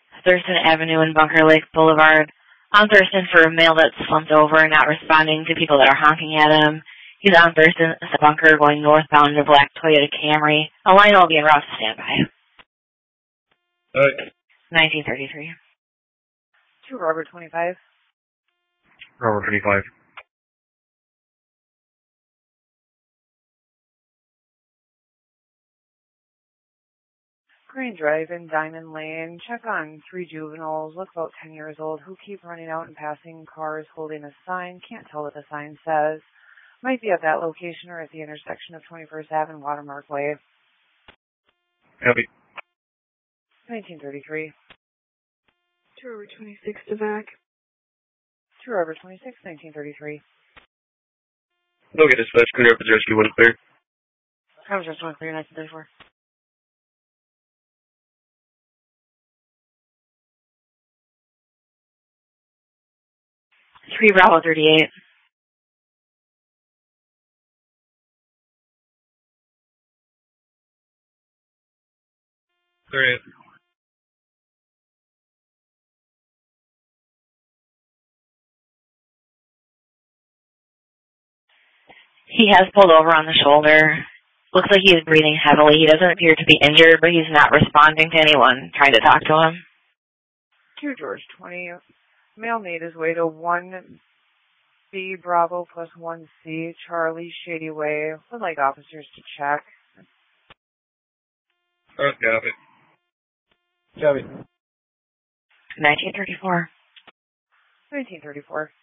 Thurston Avenue and Bunker Lake Boulevard. On Thurston for a male that's slumped over and not responding to people that are honking at him. He's on Thurston Bunker going northbound in a black Toyota Camry. A line will be en route to standby. 1933. To Robert 25. Robert 25. Green Drive in Diamond Lane. Check on 3 juveniles, look about 10 years old, who keep running out and passing cars holding a sign. Can't tell what the sign says. Might be at that location or at the intersection of 21st Ave and Watermark Way. Copy. 1933. To Robert 26 to VAC. To Robert 26, 1933. Go get dispatch. Clear up the rescue when clear. Conference 1 clear, 1934. 3 Bravo 38. Clear it. He has pulled over on the shoulder. Looks like he's breathing heavily. He doesn't appear to be injured, but he's not responding to anyone trying to talk to him. To George 20. Male made his way to 1B Bravo plus 1C Charlie Shady Way. Would like officers to check. Copy. Copy. 1934. 1934.